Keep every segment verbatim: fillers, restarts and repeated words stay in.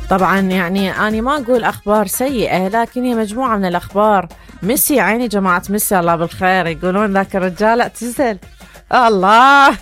طبعا يعني أنا ما أقول أخبار سيئة، لكن هي مجموعة من الأخبار. ميسي عيني جماعة ميسي الله بالخير، يقولون ذاك الرجال اعتزل. الله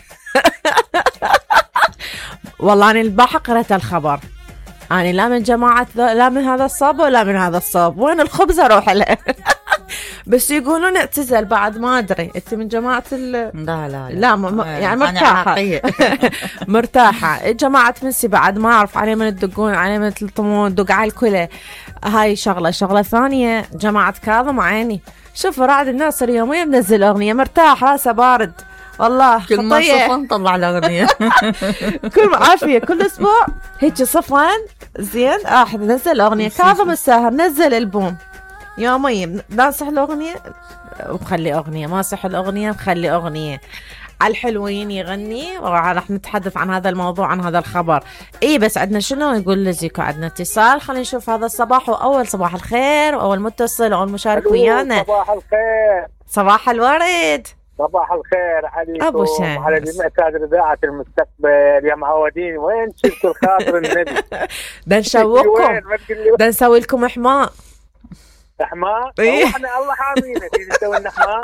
والله أنا البارحة قرأت الخبر، أنا لا من جماعة لا من هذا الصوب ولا من هذا الصوب، وين الخبز أروح له بس يقولون اعتزل بعد، ما أدري أنت من جماعة ال لا لا لا, لا م... يعني مرتاحة مرتاحة. جماعة ميسي بعد ما أعرف عليه من تدقون عليه من تلطمون دق على الكلة، هاي شغلة. شغلة ثانية جماعة كاظم عيني، شوف رعد الناصر يوميا منزل أغنية، مرتاح راسه بارد والله. كل ما صفن طلع الأغنية كل ما عافية كل أسبوع هيك صفن زين آه نزل أغنية. كاظم الساهر نزل ألبوم يوميا، ناصح الأغنية وخلي أغنية، ما صح الأغنية وخلي أغنية. على الحلوين يغني، وراح نتحدث عن هذا الموضوع عن هذا الخبر. إيه بس عندنا شنو يقول لزيكو، عندنا اتصال، خلينا نشوف هذا الصباح. وأول صباح الخير وأول متصل وأول مشارك ويانا. صباح الخير. صباح الورد. صباح الخير عليكم أبو شمس على جميع كادر إذاعة المستقبل يا معودين. وين شفتوا الخاطر النبي؟ ده نشوقكم، ده نسوي لكم إحماء. إحماء؟ إيه؟ إحنا الله حامينا تيجي نسوي لنا إحماء.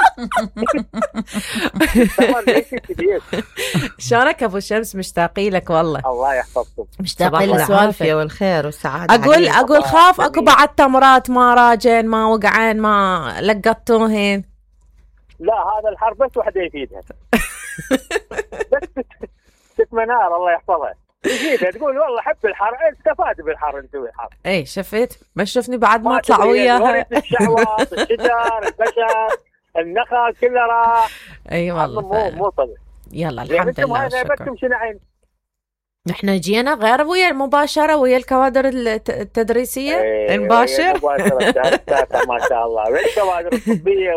طبعا ليش كبير. شلونك أبو شمس؟ مشتاقين لك والله. الله يحفظكم. مشتاقين لسوالفك والخير والسعادة. أقول أقول خاف أكو بعد تمرات ما راجين ما وقعين ما لقطوهن. لا هذا الحر بس وحده يفيدها. بس ست منار الله يحفظها يفيدها، تقول والله حب الحر، استفاد بالحر نسوي الحر. اي شفت بس شفني بعد ما اطلع وياها الشعوات الشجر البشر النخل كله راح. اي والله مو مو طبيعي. يلا الحمد لله هاي غيبتكم شنو عين؟ نحن جينا غير ويا المباشرة ويا الكوادر التدريسية. ايه المباشر ما شاء الله، والكوادر الطبية